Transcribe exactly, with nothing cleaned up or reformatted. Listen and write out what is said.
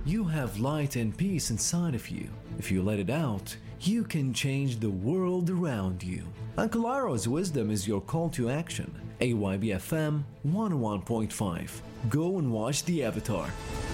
You have light and peace inside of you. If you let it out, you can change the world around you. Uncle Aro's wisdom is your call to action. A Y B F M one oh one point five. Go and watch the Avatar.